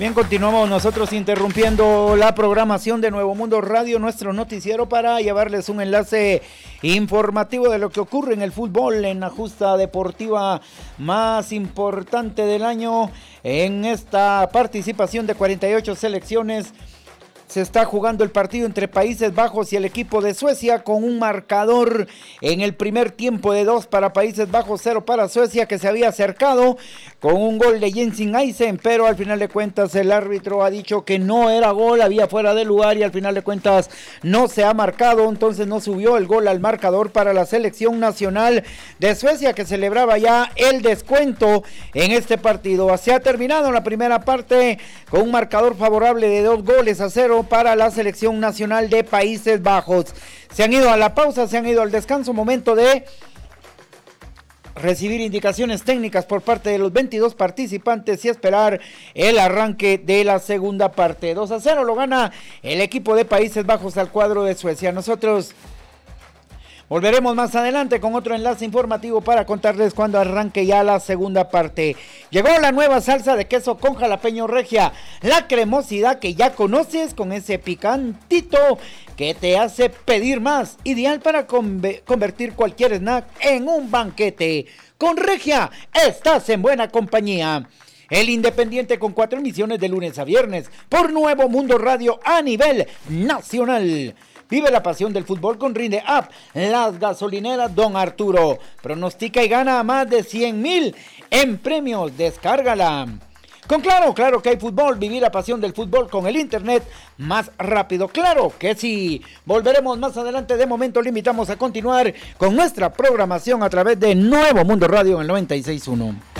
Bien, continuamos nosotros interrumpiendo la programación de Nuevo Mundo Radio, nuestro noticiero, para llevarles un enlace informativo de lo que ocurre en el fútbol, en la justa deportiva más importante del año. En esta participación de 48 selecciones se está jugando el partido entre Países Bajos y el equipo de Suecia, con un marcador en el primer tiempo de 2 para Países Bajos, 0 para Suecia, que se había acercado con un gol de Jensen Eisen, pero al final de cuentas el árbitro ha dicho que no era gol, había fuera de lugar, y al final de cuentas no se ha marcado, entonces no subió el gol al marcador para la selección nacional de Suecia, que celebraba ya el descuento en este partido. Se ha terminado la primera parte con un marcador favorable de 2-0 para la selección nacional de Países Bajos. Se han ido a la pausa, se han ido al descanso, momento de recibir indicaciones técnicas por parte de los 22 participantes y esperar el arranque de la segunda parte. 2-0 lo gana el equipo de Países Bajos al cuadro de Suecia. Nosotros volveremos más adelante con otro enlace informativo para contarles cuando arranque ya la segunda parte. Llegó la nueva salsa de queso con jalapeño regia, la cremosidad que ya conoces con ese picantito que te hace pedir más, ideal para convertir cualquier snack en un banquete. Con Regia estás en buena compañía. El Independiente, con 4 emisiones de lunes a viernes por Nuevo Mundo Radio a nivel nacional. Vive la pasión del fútbol con Rinde App, las gasolineras Don Arturo. Pronostica y gana a más de 100,000 en premios. Descárgala. Con Claro que hay fútbol. Viví la pasión del fútbol con el internet más rápido. Claro que sí. Volveremos más adelante. De momento le invitamos a continuar con nuestra programación a través de Nuevo Mundo Radio en el 96.1.